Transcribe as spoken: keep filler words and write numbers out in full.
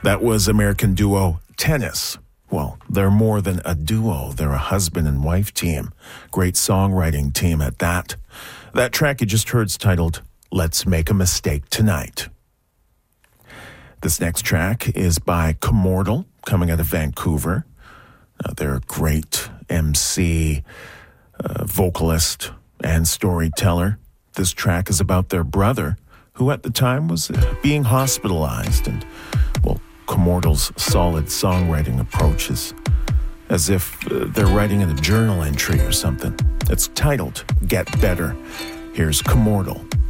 That was American duo Tennis. Well, they're more than a duo. They're a husband and wife team. Great songwriting team at that. That track you just heard is titled Let's Make a Mistake Tonight. This next track is by Commortal, coming out of Vancouver. Uh, they're a great M C, uh, vocalist, and storyteller. This track is about their brother, who at the time was uh, being hospitalized. And, well, Commortal's solid songwriting approach is as if uh, they're writing in a journal entry or something. It's titled Get Better. Here's Commortal.